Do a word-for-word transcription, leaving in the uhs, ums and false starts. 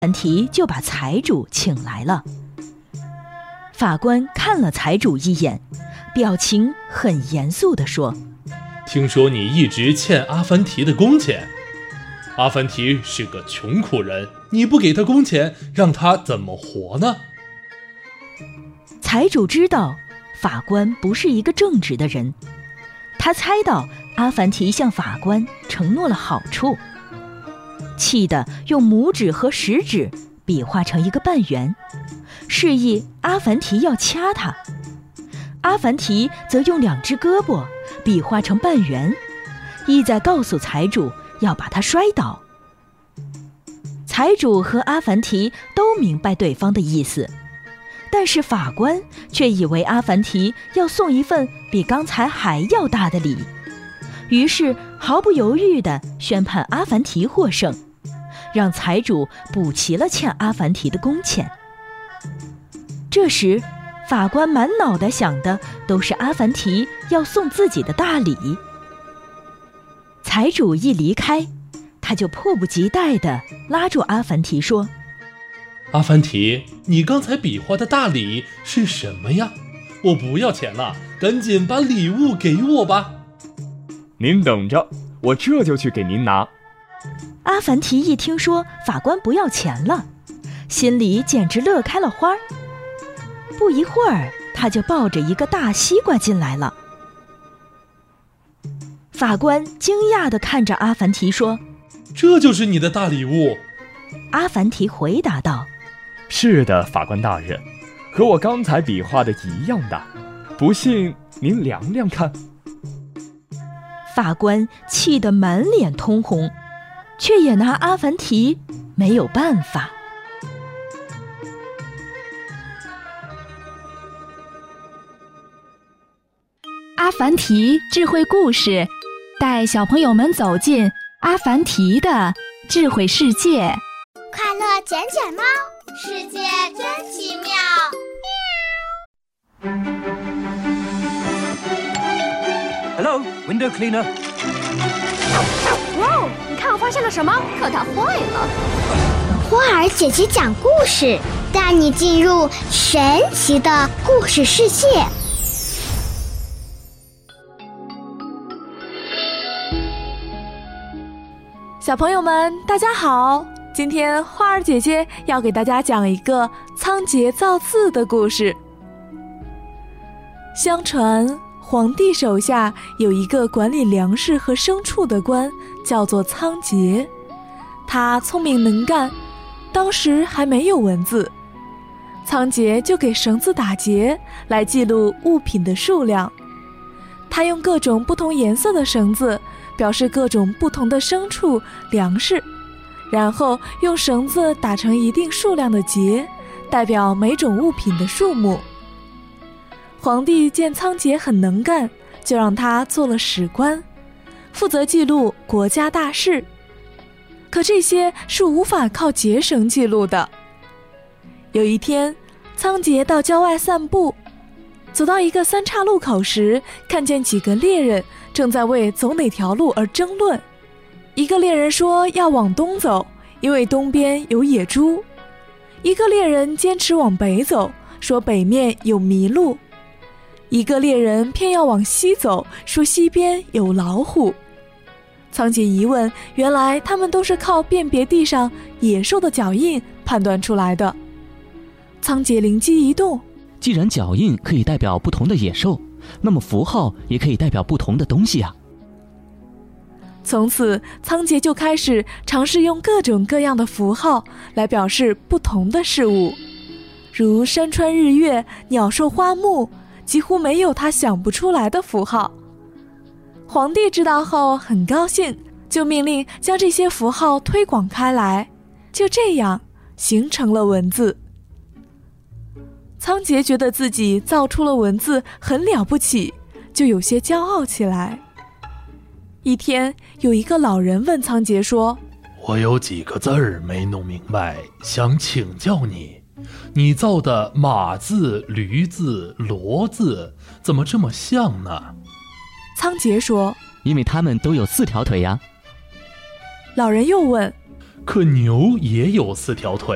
凡提就把财主请来了。法官看了财主一眼，表情很严肃地说： 听说你一直欠阿凡提的工钱，阿凡提是个穷苦人，你不给他工钱，让他怎么活呢？ 财主知道法官不是一个正直的人，他猜到阿凡提向法官承诺了好处，气得用拇指和食指比划成一个半圆，示意阿凡提要掐他。阿凡提则用两只胳膊比划成半圆，意在告诉财主要把他摔倒。财主和阿凡提都明白对方的意思，但是法官却以为阿凡提要送一份比刚才还要大的礼，于是毫不犹豫地宣判阿凡提获胜，让财主补齐了欠阿凡提的工钱。这时法官满脑袋想的都是阿凡提要送自己的大礼。财主一离开，他就迫不及待地拉住阿凡提说： 阿凡提，你刚才比划的大礼是什么呀？我不要钱了，赶紧把礼物给我吧。 您等着，我这就去给您拿。 阿凡提一听说法官不要钱了，心里简直乐开了花。不一会儿，他就抱着一个大西瓜进来了。法官惊讶地看着阿凡提说： 这就是你的大礼物？ 阿凡提回答道： 是的，法官大人，和我刚才比划的一样大，不信您量量看。 法官气得满脸通红，却也拿阿凡提没有办法。 阿凡提智慧故事，带小朋友们走进阿凡提的智慧世界。 快乐捡捡猫，世界真奇妙。 Hello, window cleaner. 哇，你看我发现了什么？可它坏了。 花儿姐姐讲故事，带你进入神奇的故事世界。 小朋友们大家好，今天花儿姐姐要给大家讲一个仓颉造字的故事。相传皇帝手下有一个管理粮食和牲畜的官，叫做仓颉。他聪明能干，当时还没有文字，仓颉就给绳子打结来记录物品的数量。他用各种不同颜色的绳子表示各种不同的牲畜、粮食，然后用绳子打成一定数量的结，代表每种物品的数目。皇帝见仓颉很能干，就让他做了史官，负责记录国家大事。可这些是无法靠结绳记录的。有一天，仓颉到郊外散步，走到一个三岔路口时，看见几个猎人正在为走哪条路而争论。一个猎人说要往东走，因为东边有野猪；一个猎人坚持往北走，说北面有麋鹿；一个猎人偏要往西走，说西边有老虎。仓颉一问，原来他们都是靠辨别地上野兽的脚印判断出来的。仓颉灵机一动， 既然脚印可以代表不同的野兽，那么符号也可以代表不同的东西啊。 从此，仓颉就开始尝试用各种各样的符号来表示不同的事物，如山川日月、鸟兽花木，几乎没有他想不出来的符号。皇帝知道后很高兴，就命令将这些符号推广开来，就这样形成了文字。仓颉觉得自己造出了文字很了不起，就有些骄傲起来。一天，有一个老人问仓颉说： 我有几个字儿没弄明白，想请教你。你造的马字、驴字、骡字怎么这么像呢？ 仓颉说： 因为它们都有四条腿呀。 老人又问： 可牛也有四条腿。